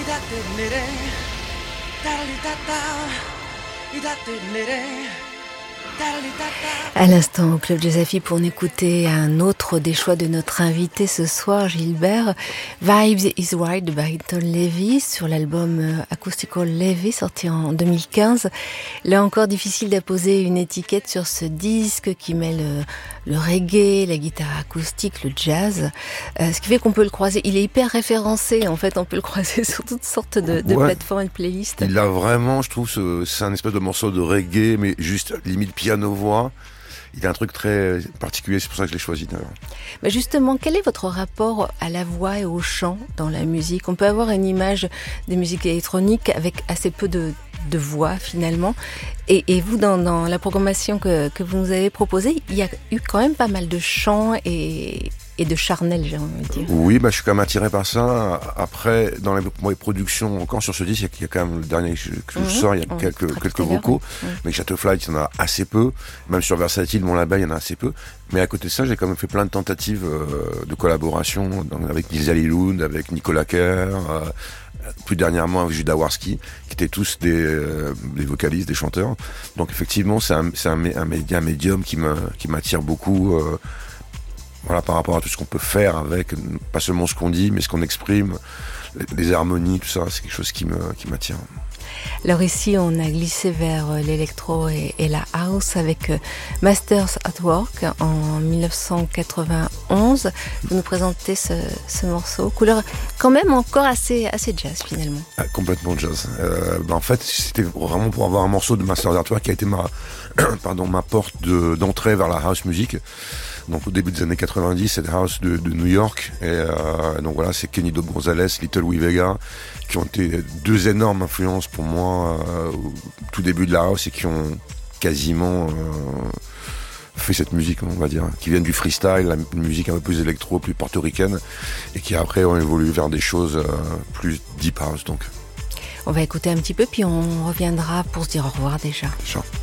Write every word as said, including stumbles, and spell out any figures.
À l'instant au Club Jazz Affi, pour en écouter un autre des choix de notre invité ce soir, Gilbert, Vibes is Right de Barrington Levy sur l'album Acoustical Levy sorti en deux mille quinze. Là encore, difficile d'apposer une étiquette sur ce disque qui mêle le, le reggae, la guitare acoustique, le jazz, euh, ce qui fait qu'on peut le croiser. Il est hyper référencé, en fait, on peut le croiser sur toutes sortes de, de ouais. plateformes et de playlists. Il a vraiment, je trouve, ce, c'est un espèce de morceau de reggae, mais juste limite piano-voix. Il a un truc très particulier, c'est pour ça que je l'ai choisi d'ailleurs. Mais justement, quel est votre rapport à la voix et au chant dans la musique ? On peut avoir une image des musiques électroniques avec assez peu de, de voix finalement. Et, et vous, dans, dans la programmation que, que vous nous avez proposée, il y a eu quand même pas mal de chants et, et de charnel, j'ai envie de dire. Oui, bah, je suis quand même attiré par ça. Après, dans les, les productions, encore sur ce disque, il y a quand même le dernier que je, que je mmh. sors, il y a mmh. quelques, quelques vocaux. Mmh. Mais Chatterfly, il y en a assez peu. Même sur Versatile, mon label, il y en a assez peu. Mais à côté de ça, j'ai quand même fait plein de tentatives euh, de collaboration dans, avec Nils Lund, avec Nicolas Kerr, euh, plus dernièrement avec Judas Warski, qui étaient tous des, euh, des vocalistes, des chanteurs. Donc effectivement, c'est un, c'est un, un, média, un médium qui, me, qui m'attire beaucoup. Euh, Voilà, par rapport à tout ce qu'on peut faire avec, pas seulement ce qu'on dit, mais ce qu'on exprime, les harmonies, tout ça, c'est quelque chose qui me, qui m'attire. Alors ici, on a glissé vers l'électro et, et la house avec Masters at Work en dix-neuf cent quatre-vingt-onze. Vous nous présentez ce, ce morceau, couleur quand même encore assez, assez jazz finalement. Ah, complètement jazz. Euh, bah en fait, c'était vraiment pour avoir un morceau de Masters at Work qui a été ma, pardon, ma porte de, d'entrée vers la house music. Donc au début des années quatre-vingt-dix, cette house de, de New York. Et euh, donc voilà, c'est Kenny Do Gonzalez, Little Wee Vega, qui ont été deux énormes influences pour moi euh, au tout début de la house et qui ont quasiment euh, fait cette musique, on va dire, qui viennent du freestyle, la musique un peu plus électro, plus portoricaine, et qui après ont évolué vers des choses euh, plus deep house. Donc. On va écouter un petit peu, puis on reviendra pour se dire au revoir déjà. Sure.